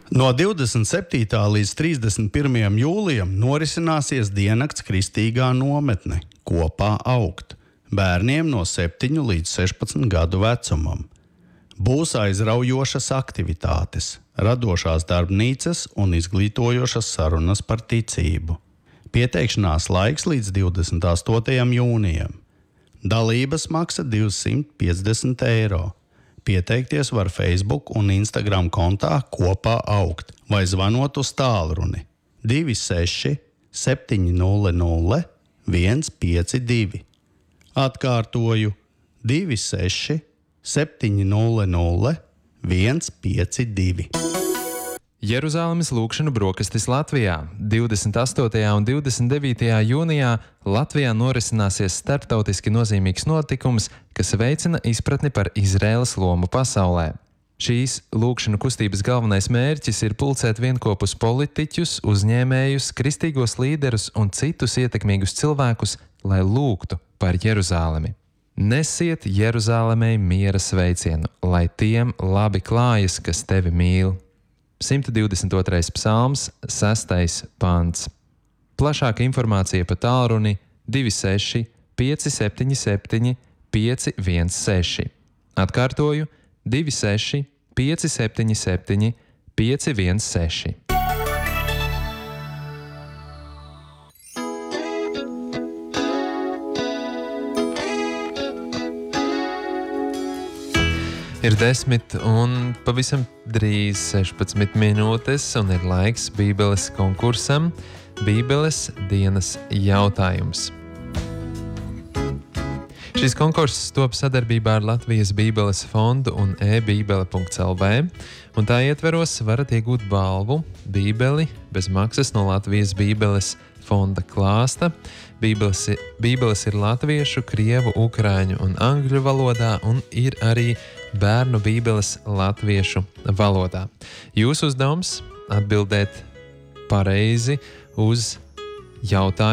No 27. līdz 31. jūlijam norisināsies diennakts kristīgā nometne Kopā augt bērniem no 7 līdz 16 gadu vecumam. Būs aizraujošas aktivitātes, radošās darbnīcas un izglītojošas sarunas par ticību. Pieteikšanās laiks līdz 28. jūnijam. Dalības maksa 250 €. Pieteikties var Facebook un Instagram kontā Kopā augt vai zvanot uz tālruni 26 700 152. Atkārtoju 26 700 152. Jeruzālemes lūkšanu brokastis Latvijā. 28. un 29. jūnijā Latvijā norisināsies starptautiski nozīmīgs notikums, kas veicina izpratni par Izraēlas lomu pasaulē. Šīs lūkšanu kustības galvenais mērķis ir pulcēt vienkopus politiķus, uzņēmējus, kristīgos līderus un citus ietekmīgus cilvēkus, lai lūgtu par Jeruzālemi. Nesiet Jeruzālemei miera sveicienu, lai tiem labi klājas, kas tevi mīl. 122. psalms, 6. pants. Plašāka informācija pa tālruni 26 577 516. Atkārtoju 26 577 516. Ir 10 un pavisam drīz 16 minūtes, un ir laiks Bībeles konkursam, Bībeles dienas jautājums. Šis konkurss top sadarbībā ar Latvijas Bībeles fondu un e-bībele.lv, un tā ietveros varat iegūt balvu Bībeli bez maksas no Latvijas Bībeles fonda klāsta. Bībeles ir latviešu, krievu, ukraiņu un angļu valodā, un ir arī bērnu bībeles latviešu valodā. Jūsu uzdevums atbildēt pareizi uz jautājumu.